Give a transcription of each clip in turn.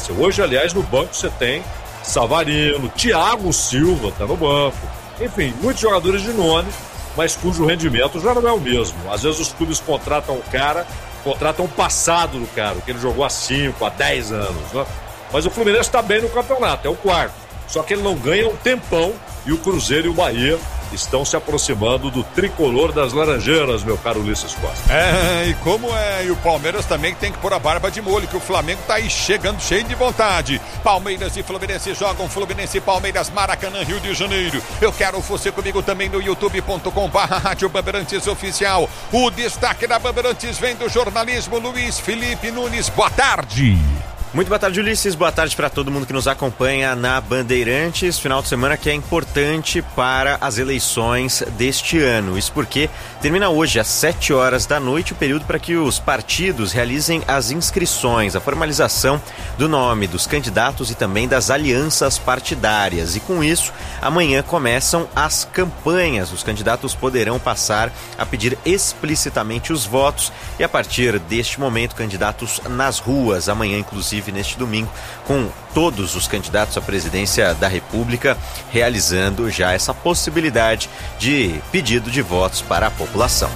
sequência. Hoje, aliás, no banco você tem Savarino, Thiago Silva está no banco. Enfim, muitos jogadores de nome, mas cujo rendimento já não é o mesmo. Às vezes os clubes contratam o cara, contratam o passado do cara, que ele jogou há 5, há 10 anos, né? Mas o Fluminense está bem no campeonato, é o quarto. Só que ele não ganha um tempão e o Cruzeiro e o Bahia estão se aproximando do tricolor das Laranjeiras, meu caro Ulisses Costa. E o Palmeiras também tem que pôr a barba de molho, que o Flamengo tá aí chegando cheio de vontade. Palmeiras e Fluminense jogam, Fluminense e Palmeiras, Maracanã, Rio de Janeiro. Eu quero você comigo também no youtube.com/Rádio Bandeirantes Oficial. O destaque da Bandeirantes vem do jornalismo, Luiz Felipe Nunes. Boa tarde. Muito boa tarde, Ulisses. Boa tarde para todo mundo que nos acompanha na Bandeirantes. Final de semana que é importante para as eleições deste ano. Isso porque termina hoje às 7 horas da noite o período para que os partidos realizem as inscrições, a formalização do nome dos candidatos e também das alianças partidárias. E com isso, amanhã começam as campanhas. Os candidatos poderão passar a pedir explicitamente os votos e a partir deste momento, candidatos nas ruas. Amanhã, inclusive, neste domingo, com todos os candidatos à presidência da República realizando já essa possibilidade de pedido de votos para a população.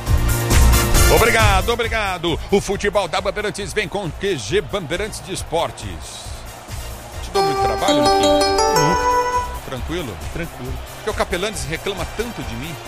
Obrigado. O futebol da Bandeirantes vem com QG Bandeirantes de Esportes. Te dou muito trabalho, Luquinho? Tranquilo? Tranquilo. Porque o Capelanes reclama tanto de mim.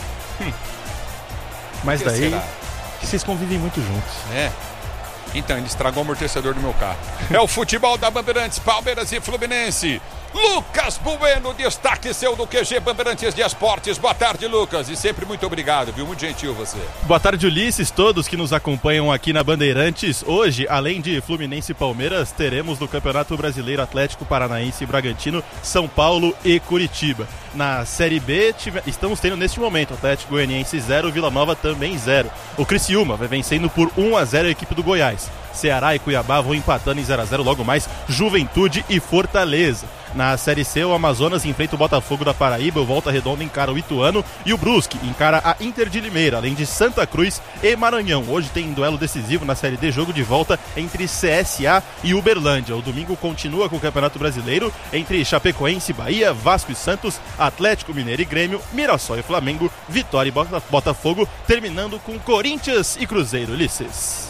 Mas daí, será? Que vocês convivem muito juntos. É. Então, ele estragou o amortecedor do meu carro. É o futebol da Bandeirantes, Palmeiras e Fluminense. Lucas Bueno, destaque seu do QG Bandeirantes de Esportes. Boa tarde, Lucas, e sempre muito obrigado, viu? Muito gentil você. Boa tarde, Ulisses, todos que nos acompanham aqui na Bandeirantes. Hoje, além de Fluminense e Palmeiras, teremos no Campeonato Brasileiro Atlético Paranaense e Bragantino, São Paulo e Curitiba. Na Série B, estamos tendo neste momento Atlético Goianiense 0, Vila Nova também 0. O Criciúma vai vencendo por 1-0 a equipe do Goiás. Ceará e Cuiabá vão empatando em 0-0, logo mais Juventude e Fortaleza. Na Série C, o Amazonas enfrenta o Botafogo da Paraíba, o Volta Redonda encara o Ituano e o Brusque encara a Inter de Limeira, além de Santa Cruz e Maranhão. Hoje tem duelo decisivo na Série D, jogo de volta entre CSA e Uberlândia. O domingo continua com o Campeonato Brasileiro entre Chapecoense, Bahia, Vasco e Santos, Atlético Mineiro e Grêmio, Mirassol e Flamengo, Vitória e Botafogo, terminando com Corinthians e Cruzeiro. Ulisses.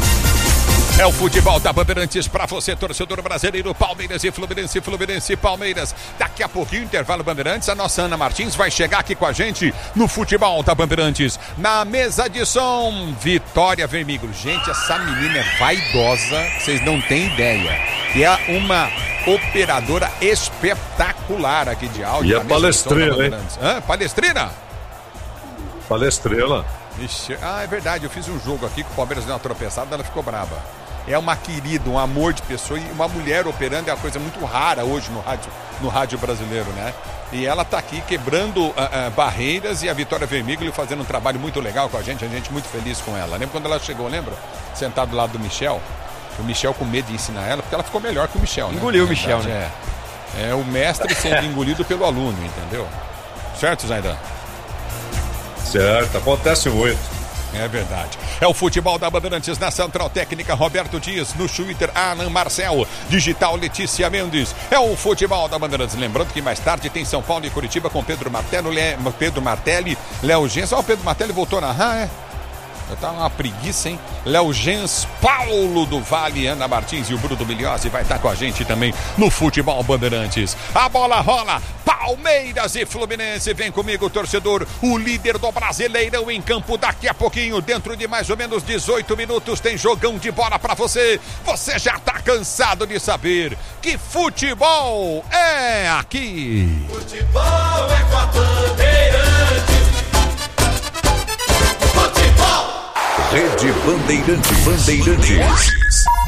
É o futebol da Bandeirantes para você, torcedor brasileiro. Palmeiras e Fluminense, Fluminense e Palmeiras. Daqui a pouquinho, intervalo Bandeirantes. A nossa Ana Martins vai chegar aqui com a gente no futebol da Bandeirantes. Na mesa de som, Vitória Vermígulo. Gente, essa menina é vaidosa, vocês não têm ideia. E é uma operadora espetacular aqui de áudio. E é palestrina, hein? Palestrina? Palestrina. Ixi, é verdade, eu fiz um jogo aqui que o Palmeiras deu uma tropeçada, ela ficou brava. É uma querida, um amor de pessoa e uma mulher operando é uma coisa muito rara hoje no rádio brasileiro, né? E ela tá aqui quebrando barreiras e a Vitória Vermígulo fazendo um trabalho muito legal com a gente muito feliz com ela. Lembra quando ela chegou, lembra? Sentado do lado do Michel, o Michel com medo de ensinar ela, porque ela ficou melhor que o Michel, né? Engoliu o Michel, né? É o mestre sendo engolido pelo aluno, entendeu? Certo, Zaidan? Certo, acontece muito. É verdade. É o futebol da Bandeirantes na Central Técnica, Roberto Dias, no Twitter, Alan Marcel, Digital Letícia Mendes. É o futebol da Bandeirantes. Lembrando que mais tarde tem São Paulo e Curitiba com Pedro Martelli, Léo Gens. Ó, o Pedro Martelli voltou a narrar, Tá uma preguiça, hein? Léo Gens, Paulo do Vale, Ana Martins e o Bruno Milhozzi vai estar com a gente também no futebol Bandeirantes. A bola rola, Palmeiras e Fluminense. Vem comigo, torcedor. O líder do Brasileirão em campo daqui a pouquinho. Dentro de mais ou menos 18 minutos tem jogão de bola pra você. Você já tá cansado de saber que futebol é aqui. Futebol é com a Bandeirantes. Rede Bandeirantes.